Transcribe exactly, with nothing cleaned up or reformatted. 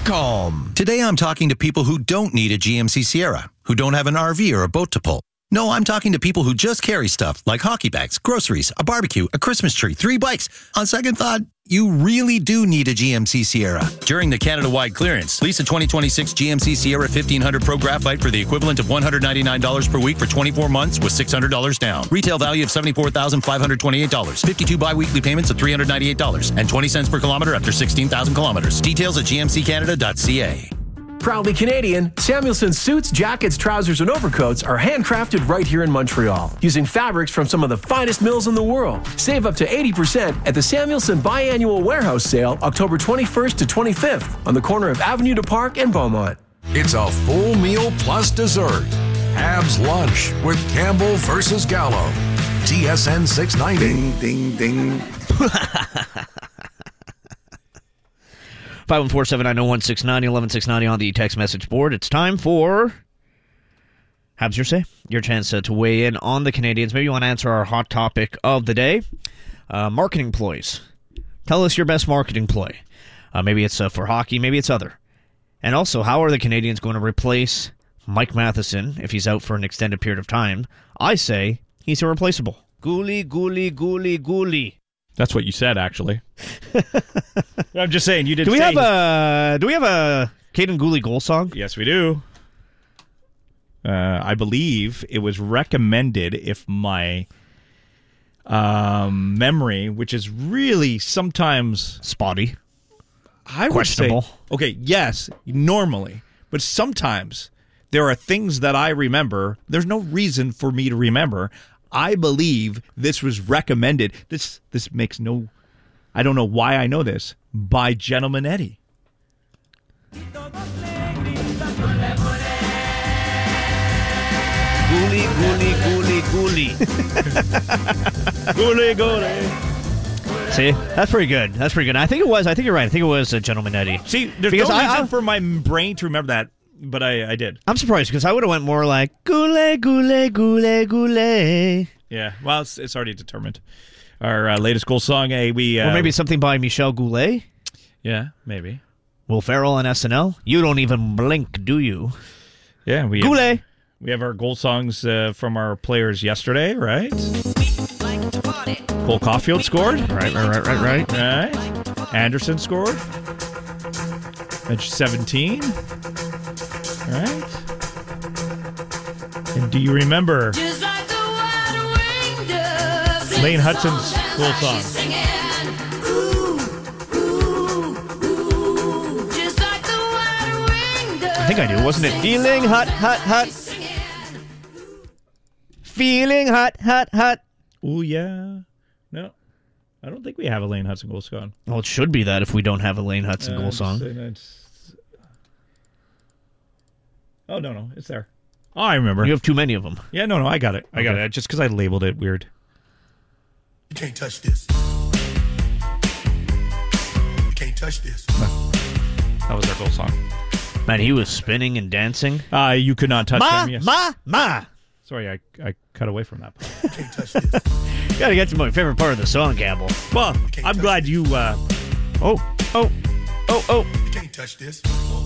com. Today I'm talking to people who don't need a G M C Sierra, who don't have an R V or a boat to pull. No, I'm talking to people who just carry stuff like hockey bags, groceries, a barbecue, a Christmas tree, three bikes. On second thought, you really do need a G M C Sierra. During the Canada-wide clearance, lease a twenty twenty-six G M C Sierra fifteen hundred Pro Graphite for the equivalent of one hundred ninety-nine dollars per week for twenty-four months with six hundred dollars down. Retail value of seventy-four thousand five hundred twenty-eight dollars. fifty-two bi-weekly payments of three hundred ninety-eight dollars and twenty cents per kilometer after sixteen thousand kilometers. Details at g m c canada dot c a. Proudly Canadian, Samuelson suits, jackets, trousers, and overcoats are handcrafted right here in Montreal, using fabrics from some of the finest mills in the world. Save up to eighty percent at the Samuelson Biannual Warehouse Sale, October twenty-first to twenty-fifth, on the corner of Avenue du Parc and Beaumont. It's a full meal plus dessert. Habs Lunch with Campbell versus Gallo. T S N six ninety. Ding, ding, ding. five one four, seven nine zero, one six nine zero, one one six nine zero on the text message board. It's time for Habs Your Say, your chance uh, to weigh in on the Canadians. Maybe you want to answer our hot topic of the day, uh, marketing ploys. Tell us your best marketing ploy. Uh, maybe it's uh, for hockey, maybe it's other. And also, how are the Canadians going to replace Mike Matheson if he's out for an extended period of time? I say he's irreplaceable. Gooley, Gooley, Gooley, Gooley. That's what you said, actually. I'm just saying, you did. Do we say have a Do we have a Caden Gooley goal song? Yes, we do. Uh, I believe it was recommended, if my um, memory, which is really sometimes spotty, I questionable. Would say, okay, yes, normally, but sometimes there are things that I remember. There's no reason for me to remember. I believe this was recommended. This this makes no... I don't know why I know this. By Gentleman Eddie. Gooley, gooley, gooley, gooley. Gooley, gooley. See, that's pretty good. That's pretty good. I think it was. I think you're right. I think it was uh, Gentleman Eddie. See, there's because no I, reason I, for my brain to remember that, but I, I did. I'm surprised because I would have went more like gooley, gooley, gooley, gooley. Yeah, well, it's, it's already determined. Our uh, latest goal song, eh, we... Uh, or maybe something by Michel Goulet. Yeah, maybe. Will Ferrell on S N L. You don't even blink, do you? Yeah, we Goulet. Have, we have our goal songs uh, from our players yesterday, right? Cole Caulfield scored. Right, right, right, right, right. Right. Anderson scored. Match seventeen. Right. And do you remember Lane Hutson's goal song? I think I do. Wasn't it feeling hot, hot, hot? Feeling hot, hot, hot. Oh, yeah. No. I don't think we have a Lane Hudson goal song. Well, it should be that if we don't have a Lane Hudson uh, goal song. It's, oh, no, no. It's there. Oh, I remember. You have too many of them. Yeah, no, no. I got it. I okay. got it. Just because I labeled it weird. You can't touch this. You can't touch this. That was our goal song. Man, he was spinning and dancing. Uh, you could not touch ma, him. Yes. Ma, ma. Sorry, I, I cut away from that. You can't touch this. You gotta get to my favorite part of the song, Campbell. Well, I'm glad this. you... Uh, oh, oh, oh, oh. You can't touch this.